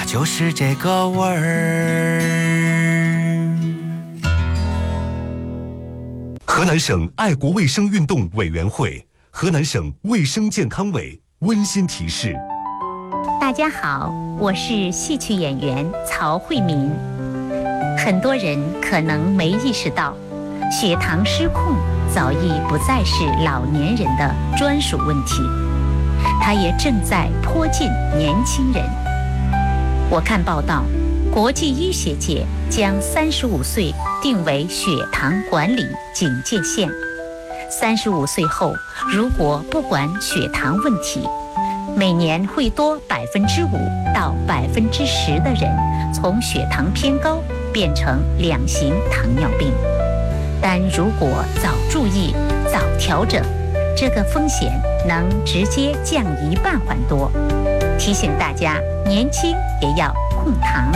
就是这个味儿。 河南省爱国卫生运动委员会、河南省卫生健康委温馨提示： 大家好，我是戏曲演员曹慧敏。很多人可能没意识到，血糖失控早已不再是老年人的专属问题，它也正在迫近年轻人。我看报道，国际医学界将35岁定为血糖管理警戒线。35岁后，如果不管血糖问题，每年会多5%到10%的人从血糖偏高变成2型糖尿病。但如果早注意、早调整，这个风险能直接降1半还多。提醒大家，年轻也要控糖。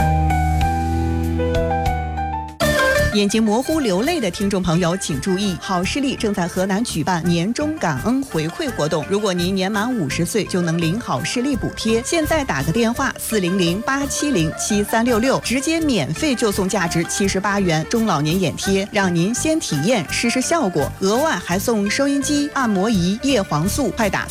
眼睛模糊流泪的听众朋友请注意，好视力正在河南举办年终感恩回馈活动，如果您年满50岁就能领好视力补贴。现在打个电话400-870-7366，直接免费就送价值78元中老年眼贴，让您先体验试试效果，额外还送收音机、按摩仪、叶黄素。快打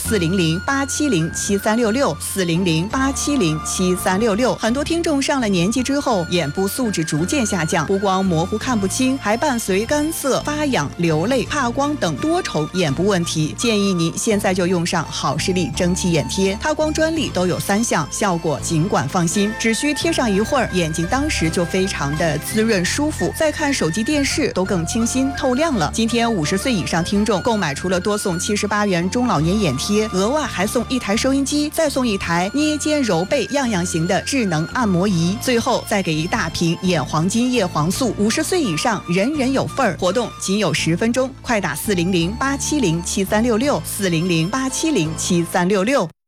400-870-7366，400-870-7366。很多听众上了年纪之后，眼部素质逐渐下降，不光模糊看不清，还伴随干涩、发痒、流泪、怕光等多重眼部问题。建议您现在就用上好视力蒸汽眼贴，它光专利都有3项，效果尽管放心，只需贴上一会儿，眼睛当时就非常的滋润舒服，再看手机电视都更清新透亮了。今天50岁以上听众购买，除了多送78元中老年眼贴，额外还送1台收音机，再送1台捏肩揉背样样型的智能按摩仪，最后再给1大瓶眼黄金叶黄素。50岁以上人人有份儿，活动仅有10分钟，快打400-870-7366，400-870-7366。